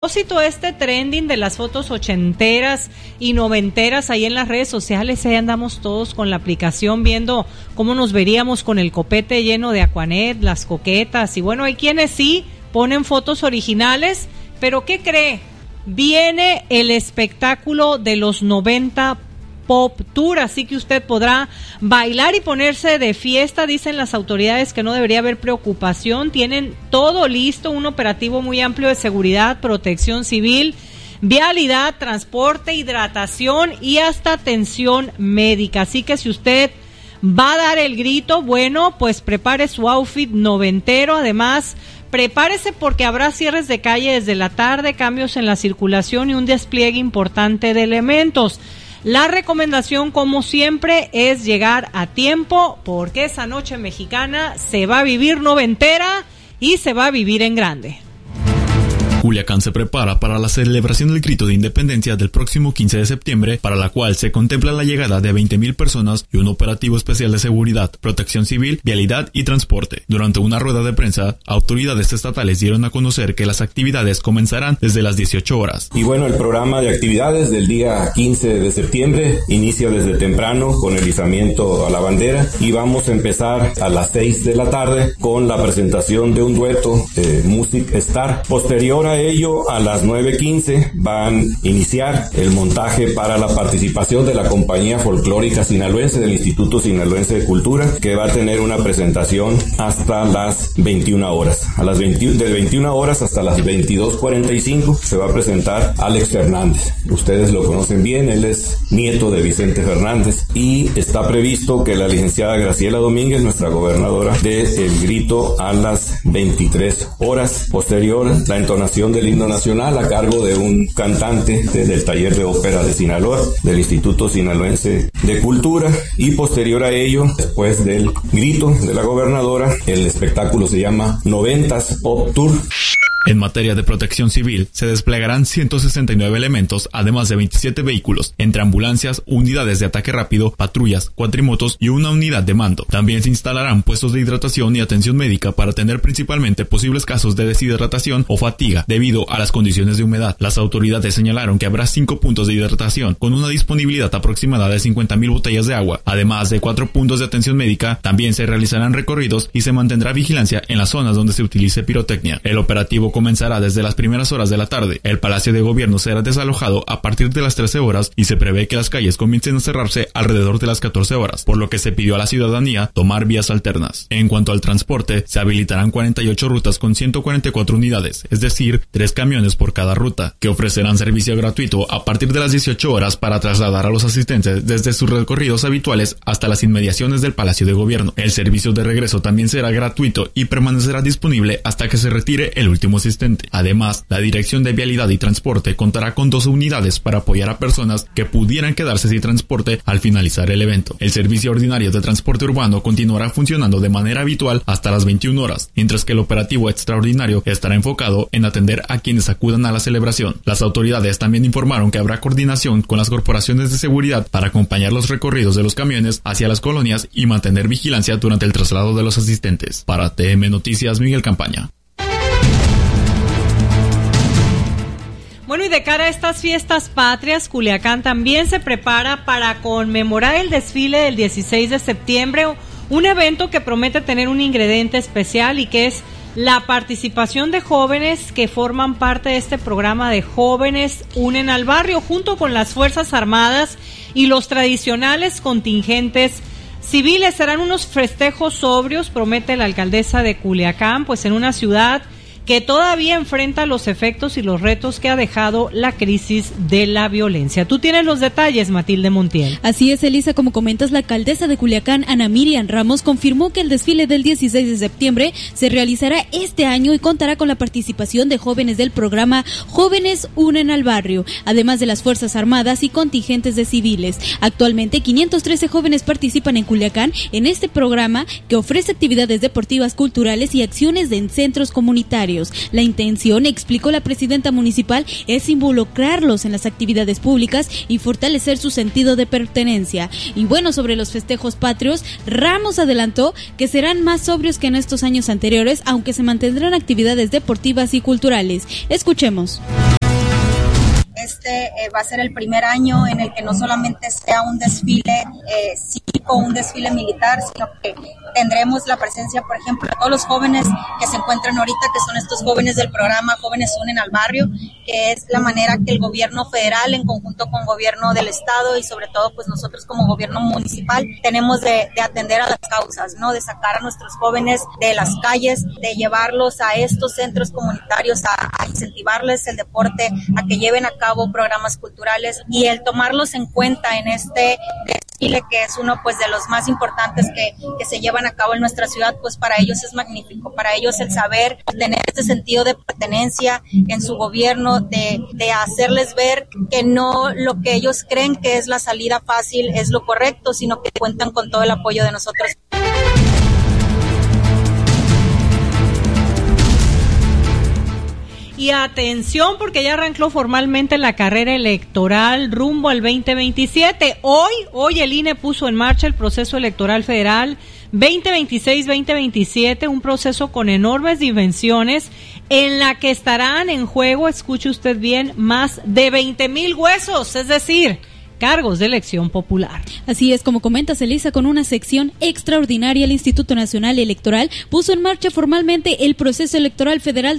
Este trending de las fotos ochenteras y noventeras ahí en las redes sociales, ahí andamos todos con la aplicación viendo cómo nos veríamos con el copete lleno de Aquanet, las coquetas, y bueno, hay quienes sí ponen fotos originales, pero ¿qué cree? Viene el espectáculo de los 90 Pop Tour, así que usted podrá bailar y ponerse de fiesta. Dicen las autoridades que no debería haber preocupación, tienen todo listo, un operativo muy amplio de seguridad, protección civil, vialidad, transporte, hidratación y hasta atención médica. Así que si usted va a dar el grito, bueno, pues prepare su outfit noventero. Además, prepárese porque habrá cierres de calle desde la tarde, cambios en la circulación y un despliegue importante de elementos. La recomendación, como siempre, es llegar a tiempo porque esa noche mexicana se va a vivir noventera y se va a vivir en grande. Culiacán se prepara para la celebración del Grito de Independencia del próximo 15 de septiembre, para la cual se contempla la llegada de 20,000 personas y un operativo especial de seguridad, protección civil, vialidad y transporte. Durante una rueda de prensa, autoridades estatales dieron a conocer que las actividades comenzarán desde las 18 horas. Y bueno, el programa de actividades del día 15 de septiembre inicia desde temprano con el izamiento a la bandera y vamos a empezar a las 6 de la tarde con la presentación de un dueto, Music Star. Posterior a ello, a las 9:15 van a iniciar el montaje para la participación de la compañía folclórica sinaloense del Instituto Sinaloense de Cultura, que va a tener una presentación hasta las 21 horas. De 21 horas hasta las 22:45 se va a presentar Alex Fernández. Ustedes lo conocen bien, él es nieto de Vicente Fernández y está previsto que la licenciada Graciela Domínguez, nuestra gobernadora, dé el grito a las 23 horas. Posterior, la entonación del himno nacional a cargo de un cantante del taller de ópera de Sinaloa, del Instituto Sinaloense de Cultura, y posterior a ello, después del grito de la gobernadora, el espectáculo se llama 90s Pop Tour. En materia de protección civil, se desplegarán 169 elementos, además de 27 vehículos, entre ambulancias, unidades de ataque rápido, patrullas, cuatrimotos y una unidad de mando. También se instalarán puestos de hidratación y atención médica para atender principalmente posibles casos de deshidratación o fatiga debido a las condiciones de humedad. Las autoridades señalaron que habrá 5 puntos de hidratación con una disponibilidad aproximada de 50,000 botellas de agua, además de 4 puntos de atención médica. También se realizarán recorridos y se mantendrá vigilancia en las zonas donde se utilice pirotecnia. El operativo comenzará desde las primeras horas de la tarde. El Palacio de Gobierno será desalojado a partir de las 13 horas y se prevé que las calles comiencen a cerrarse alrededor de las 14 horas, por lo que se pidió a la ciudadanía tomar vías alternas. En cuanto al transporte, se habilitarán 48 rutas con 144 unidades, es decir, 3 camiones por cada ruta, que ofrecerán servicio gratuito a partir de las 18 horas para trasladar a los asistentes desde sus recorridos habituales hasta las inmediaciones del Palacio de Gobierno. El servicio de regreso también será gratuito y permanecerá disponible hasta que se retire el último asistente. Además, la Dirección de Vialidad y Transporte contará con 12 unidades para apoyar a personas que pudieran quedarse sin transporte al finalizar el evento. El servicio ordinario de transporte urbano continuará funcionando de manera habitual hasta las 21 horas, mientras que el operativo extraordinario estará enfocado en atender a quienes acudan a la celebración. Las autoridades también informaron que habrá coordinación con las corporaciones de seguridad para acompañar los recorridos de los camiones hacia las colonias y mantener vigilancia durante el traslado de los asistentes. Para TM Noticias, Miguel Campaña. Bueno, y de cara a estas fiestas patrias, Culiacán también se prepara para conmemorar el desfile del 16 de septiembre, un evento que promete tener un ingrediente especial y que es la participación de jóvenes que forman parte de este programa de Jóvenes Unen al Barrio, junto con las Fuerzas Armadas y los tradicionales contingentes civiles. Serán unos festejos sobrios, promete la alcaldesa de Culiacán, pues en una ciudad que todavía enfrenta los efectos y los retos que ha dejado la crisis de la violencia. Tú tienes los detalles, Matilde Montiel. Así es, Elisa, como comentas, la alcaldesa de Culiacán, Ana Miriam Ramos, confirmó que el desfile del 16 de septiembre se realizará este año y contará con la participación de jóvenes del programa Jóvenes Unen al Barrio, además de las Fuerzas Armadas y contingentes de civiles. Actualmente, 513 jóvenes participan en Culiacán en este programa que ofrece actividades deportivas, culturales y acciones en centros comunitarios. La intención, explicó la presidenta municipal, es involucrarlos en las actividades públicas y fortalecer su sentido de pertenencia. Y bueno, sobre los festejos patrios, Ramos adelantó que serán más sobrios que en estos años anteriores, aunque se mantendrán actividades deportivas y culturales. Escuchemos. va a ser el primer año en el que no solamente sea un desfile cívico, un desfile militar, sino que tendremos la presencia, por ejemplo, de todos los jóvenes que se encuentran ahorita, que son estos jóvenes del programa Jóvenes Unen al Barrio, que es la manera que el gobierno federal, en conjunto con el gobierno del estado y sobre todo pues nosotros como gobierno municipal, tenemos de atender a las causas, ¿no? De sacar a nuestros jóvenes de las calles, de llevarlos a estos centros comunitarios, a incentivarles el deporte, a que lleven a cabo programas culturales y el tomarlos en cuenta en este desfile, que es uno pues de los más importantes que se llevan a cabo en nuestra ciudad, pues para ellos es magnífico, para ellos el saber tener este sentido de pertenencia en su gobierno, de hacerles ver que no lo que ellos creen que es la salida fácil es lo correcto, sino que cuentan con todo el apoyo de nosotros. Y atención, porque ya arrancó formalmente la carrera electoral rumbo al 2027. Hoy el INE puso en marcha el proceso electoral federal 2026-2027, un proceso con enormes dimensiones en la que estarán en juego, escuche usted bien, más de 20,000 huesos, es decir, cargos de elección popular. Así es, como comenta Elisa, con una sección extraordinaria, el Instituto Nacional Electoral puso en marcha formalmente el proceso electoral federal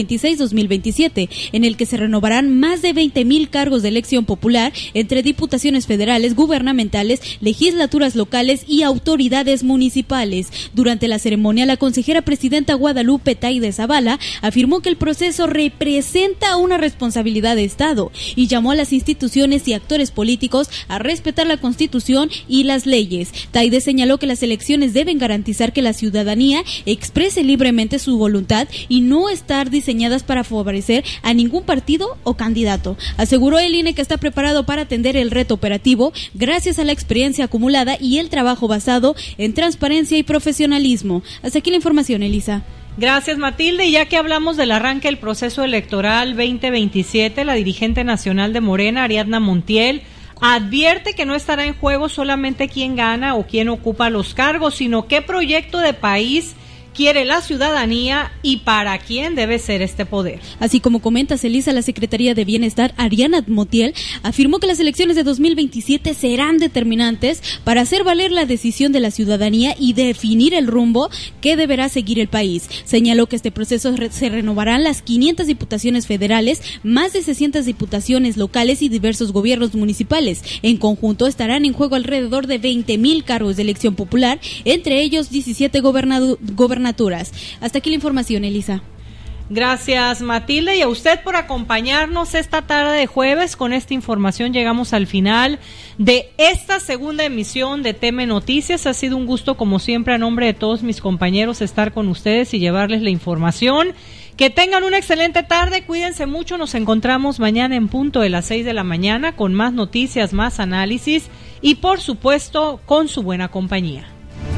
2026-2027, en el que se renovarán más de 20,000 cargos de elección popular entre diputaciones federales, gubernamentales, legislaturas locales y autoridades municipales. Durante la ceremonia, la consejera presidenta Guadalupe Taide Zavala afirmó que el proceso representa una responsabilidad de Estado y llamó a las instituciones y actores políticos a respetar la Constitución y las leyes. Taide señaló que las elecciones deben garantizar que la ciudadanía exprese libremente su voluntad y no estar diseñadas para favorecer a ningún partido o candidato. Aseguró el INE que está preparado para atender el reto operativo gracias a la experiencia acumulada y el trabajo basado en transparencia y profesionalismo. Hasta aquí la información, Elisa. Gracias, Matilde. Y ya que hablamos del arranque del proceso electoral 2027, la dirigente nacional de Morena, Ariadna Montiel, advierte que no estará en juego solamente quién gana o quién ocupa los cargos, sino qué proyecto de país quiere la ciudadanía y para quién debe ser este poder. Así como comenta Celisa, la Secretaría de Bienestar, Ariadna Montiel, afirmó que las elecciones de 2027 serán determinantes para hacer valer la decisión de la ciudadanía y definir el rumbo que deberá seguir el país. Señaló que este proceso se renovarán las 500 diputaciones federales, más de 600 diputaciones locales y diversos gobiernos municipales. En conjunto estarán en juego alrededor de 20,000 cargos de elección popular, entre ellos 17 gobernaturas. Hasta aquí la información, Elisa. Gracias, Matilde, y a usted por acompañarnos esta tarde de jueves. Con esta información llegamos al final de esta segunda emisión de TM Noticias. Ha sido un gusto, como siempre, a nombre de todos mis compañeros, estar con ustedes y llevarles la información. Que tengan una excelente tarde, cuídense mucho, nos encontramos mañana en punto de las 6 de la mañana con más noticias, más análisis y, por supuesto, con su buena compañía.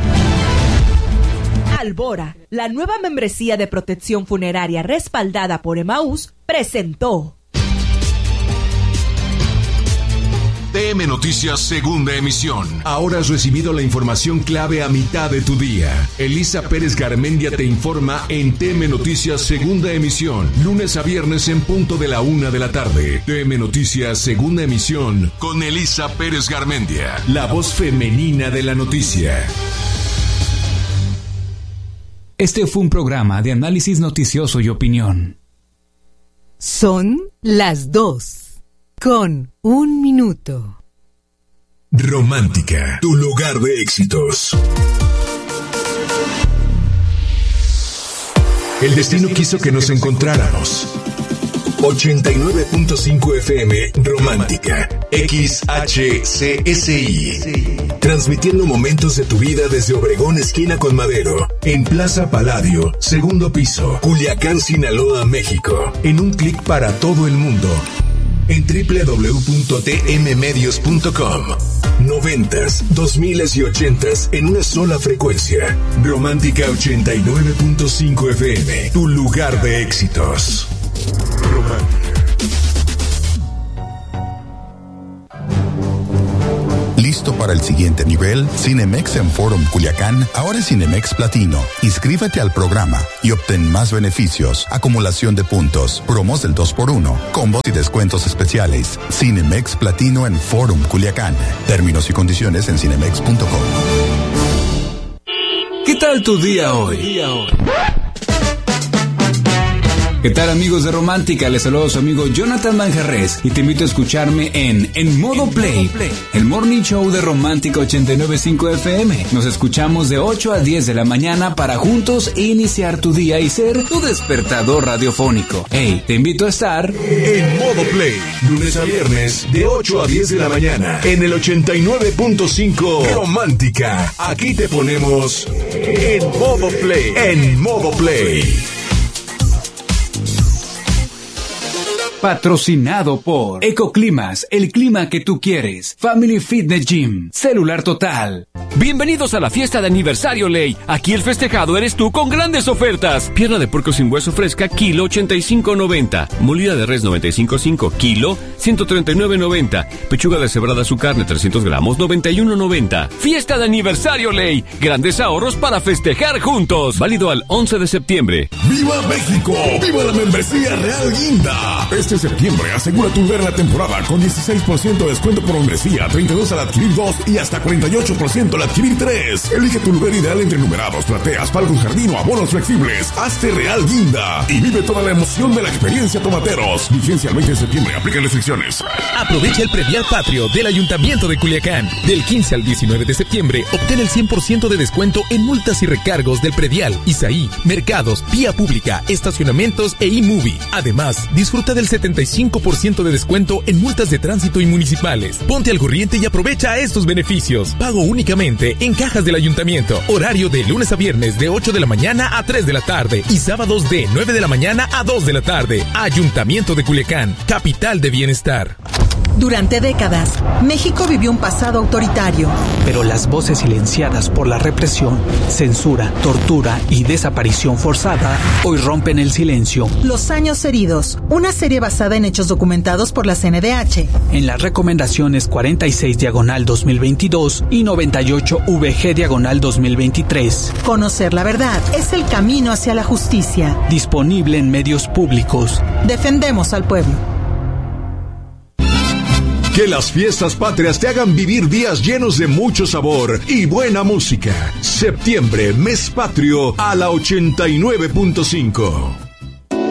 Albora, la nueva membresía de protección funeraria respaldada por Emaús, presentó TM Noticias segunda emisión. Ahora has recibido la información clave a mitad de tu día. Elisa Pérez Garmendia te informa en TM Noticias segunda emisión, lunes a viernes en punto de la 1 de la tarde. TM Noticias segunda emisión con Elisa Pérez Garmendia, la voz femenina de la noticia. Este fue un programa de análisis noticioso y opinión. Son las 2:01 minuto. Romántica, tu lugar de éxitos. El destino quiso que nos encontráramos. 89.5 FM Romántica, XHCSI. Transmitiendo momentos de tu vida desde Obregón, esquina con Madero, en Plaza Palladio, segundo piso, Culiacán, Sinaloa, México. En un clic para todo el mundo. En www.tmmedios.com. 90s, 2000s y 80s en una sola frecuencia. Romántica 89.5 FM, tu lugar de éxitos. Romántica. ¿Listo para el siguiente nivel? Cinemex en Forum Culiacán ahora es Cinemex Platino. Inscríbete al programa y obtén más beneficios, acumulación de puntos, promos del 2x1, combos y descuentos especiales. Cinemex Platino en Forum Culiacán. Términos y condiciones en cinemex.com. ¿Qué tal tu día hoy? ¿Qué tal, amigos de Romántica? Les saludo a su amigo Jonathan Manjarres y te invito a escucharme en Modo Play, el morning show de Romántica 89.5 FM. Nos escuchamos de 8 a 10 de la mañana para juntos iniciar tu día y ser tu despertador radiofónico. Hey, te invito a estar en Modo Play, lunes a viernes de 8 a 10 de la mañana en el 89.5 Romántica. Aquí te ponemos en Modo Play, en Modo Play. Patrocinado por Ecoclimas, el clima que tú quieres. Family Fitness Gym, Celular Total. Bienvenidos a la fiesta de aniversario Ley. Aquí el festejado eres tú con grandes ofertas. Pierna de puerco sin hueso fresca, kilo 85.90. Molida de res 95.5, kilo 139.90. Pechuga deshebrada su carne 300 gramos 91.90. Fiesta de aniversario Ley. Grandes ahorros para festejar juntos. Válido al 11 de septiembre. ¡Viva México! ¡Viva la membresía Real Guinda! Este septiembre asegura tu lugar en la temporada con 16% de descuento por membresía, 32 al adquirir 2 y hasta 48% al adquirir 3. Elige tu lugar ideal entre numerados, plateas, palcos jardín o abonos flexibles. Hazte Real Guinda y vive toda la emoción de la experiencia Tomateros. Vigencia el 20 de septiembre. Aplican restricciones. Aprovecha el predial patrio del Ayuntamiento de Culiacán. Del 15 al 19 de septiembre, obtén el 100% de descuento en multas y recargos del predial, ISAI, mercados, vía pública, estacionamientos e eMovie. Además, disfruta del 75% de descuento en multas de tránsito y municipales. Ponte al corriente y aprovecha estos beneficios. Pago únicamente en cajas del ayuntamiento. Horario de lunes a viernes de 8 de la mañana a 3 de la tarde y sábados de 9 de la mañana a 2 de la tarde. Ayuntamiento de Culiacán, capital de bienestar. Durante décadas, México vivió un pasado autoritario. Pero las voces silenciadas por la represión, censura, tortura y desaparición forzada hoy rompen el silencio. Los años heridos, una serie basada en hechos documentados por la CNDH. En las recomendaciones 46/2022 y 98/VG/2023. Conocer la verdad es el camino hacia la justicia. Disponible en medios públicos. Defendemos al pueblo. Que las fiestas patrias te hagan vivir días llenos de mucho sabor y buena música. Septiembre, mes patrio a la 89.5.